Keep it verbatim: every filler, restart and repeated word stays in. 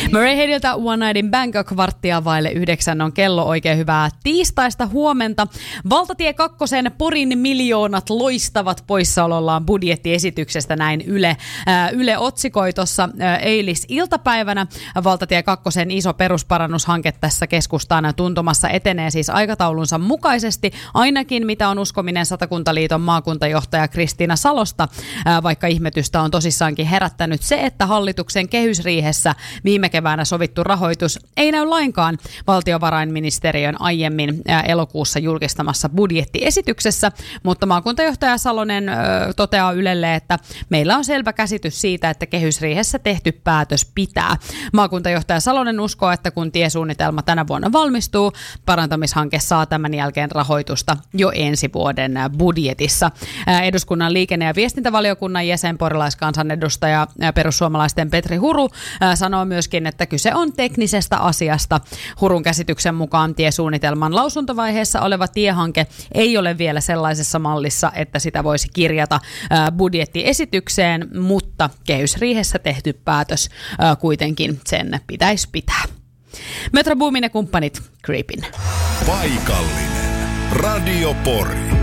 Murray Headiltä One Night in Bangkok, varttia vaille yhdeksän on kello. Oikein hyvää tiistaista huomenta. Valtatie kakkosen Porin miljoonat loistavat poissaolollaan budjettiesityksestä, näin Yle. Ää, Yle otsikoi tuossa eilis-iltapäivänä. Valtatie kakkosen iso perusparannushanke tässä keskustaan tuntumassa etenee siis aikataulunsa mukaisesti, ainakin mitä on uskominen Satakuntaliiton maakuntajohtaja Kristiina Salosta, ää, vaikka ihmetystä on tosissaankin herättänyt se, että hallituksen kehysriihessä viime keväänä sovittu rahoitus ei näy lainkaan valtiovarainministeriön aiemmin ää, elokuussa julkistamassa budjettiesityksessä, mutta maakuntajohtaja Salonen ö, toteaa Ylelle, että meillä on selvä käsitys siitä, että kehysriihessä tehty päätös pitää. Maakuntajohtaja Salonen uskoo, että kun tiesuunnitelma tänä vuonna valmistuu, parantamishanke saa tämän jälkeen rahoitusta jo ensi vuoden budjetissa. Ää, eduskunnan liikenne- ja viestintävaliokunnan jäsen, porilaiskansanedustaja perussuomalaisten Petri Huru ää, sanoo myöskin, että kyse on teknisestä asiasta. Hurun käsityksen mukaan tiesuunnitelman lausuntovaiheessa oleva tiehanke ei ole vielä sellaisessa mallissa, että sitä voisi kirjata ää, budjettiesitykseen, mutta kehysriihessä tehty päätös ää, kuitenkin sen pitäisi pitää. Metro Boomin ja kumppanit, Creepin. Paikallinen Radio Pori.